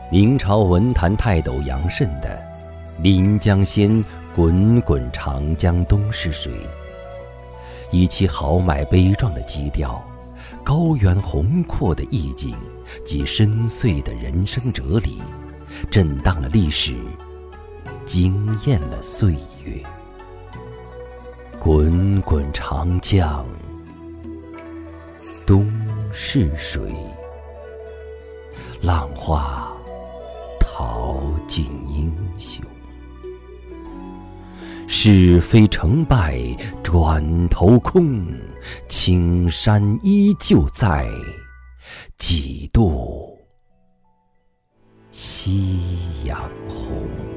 明朝文坛泰斗杨慎的《临江仙·滚滚长江东逝水》，以其豪迈悲壮的基调、高远宏阔的意境及深邃的人生哲理，震荡了历史，惊艳了岁月。滚滚长江东逝水，浪花淘尽英雄。是非成败转头空，青山依旧在，几度夕阳红。